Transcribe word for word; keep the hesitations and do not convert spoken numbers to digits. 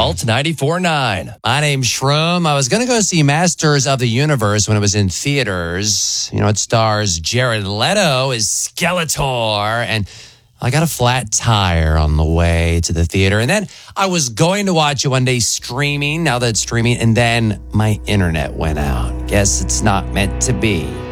Alt ninety-four point nine. My name's Shroom. I was going to go see Masters of the Universe when it was in theaters. You know, it stars Jared Leto as Skeletor, and I got a flat tire on the way to the theater. And then I was going to watch it one day streaming, now that it's streaming, and then my internet went out. Guess it's not meant to be.